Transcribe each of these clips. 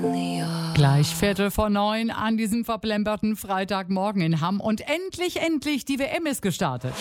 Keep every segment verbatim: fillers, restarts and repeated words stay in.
Gleich Viertel vor neun an diesem verplemperten Freitagmorgen in Hamm. Und endlich, endlich, die W M ist gestartet.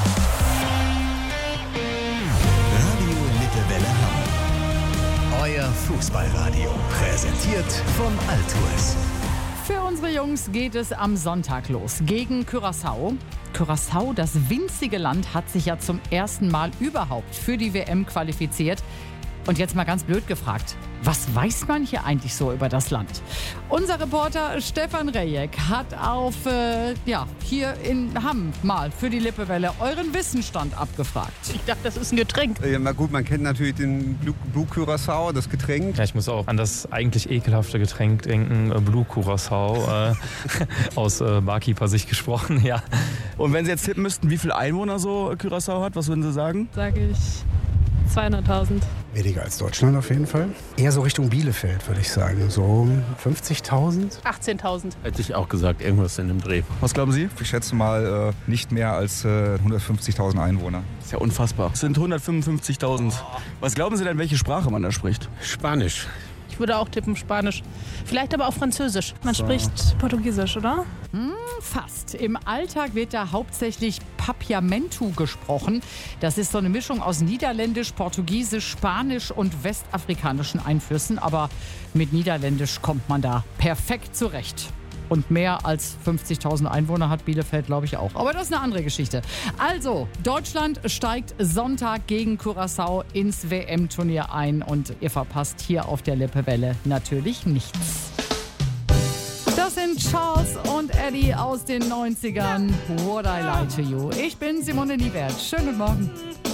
Radio Lippewelle Hamm. Euer Fußballradio. Präsentiert von Altours. Für unsere Jungs geht es am Sonntag los gegen Curaçao. Curaçao, das winzige Land, hat sich ja zum ersten Mal überhaupt für die W M qualifiziert. Und jetzt mal ganz blöd gefragt, was weiß man hier eigentlich so über das Land? Unser Reporter Stefan Rejek hat auf, äh, ja, hier in Hamm mal für die Lippewelle euren Wissensstand abgefragt. Ich dachte, das ist ein Getränk. Ja, na gut, man kennt natürlich den Blue, Blue Curaçao, das Getränk. Ja, ich muss auch an das eigentlich ekelhafte Getränk denken, äh, Blue Curaçao, äh, aus äh, Barkeeper-Sicht gesprochen, ja. Und wenn Sie jetzt tippen müssten, wie viele Einwohner so Curaçao hat, was würden Sie sagen? Sage ich zweihunderttausend. Weniger als Deutschland auf jeden Fall. Eher so Richtung Bielefeld, würde ich sagen. So fünfzigtausend. achtzehntausend. Hätte ich auch gesagt, irgendwas in dem Dreh. Was glauben Sie? Ich schätze mal äh, nicht mehr als äh, hundertfünfzigtausend Einwohner. Das ist ja unfassbar. Es sind hundertfünfundfünfzigtausend. Was glauben Sie denn, welche Sprache man da spricht? Spanisch. Ich würde auch tippen Spanisch. Vielleicht aber auch Französisch. Man so. spricht Portugiesisch, oder? Hm, fast. Im Alltag wird da hauptsächlich Papiamentu gesprochen. Das ist so eine Mischung aus Niederländisch, Portugiesisch, Spanisch und westafrikanischen Einflüssen. Aber mit Niederländisch kommt man da perfekt zurecht. Und mehr als fünfzigtausend Einwohner hat Bielefeld, glaube ich, auch. Aber das ist eine andere Geschichte. Also, Deutschland steigt Sonntag gegen Curaçao ins W M-Turnier ein. Und ihr verpasst hier auf der Lippewelle natürlich nichts. Das sind Charles und Eddie aus den neunzigern. What I Lie to You. Ich bin Simone Niewert. Schönen Morgen.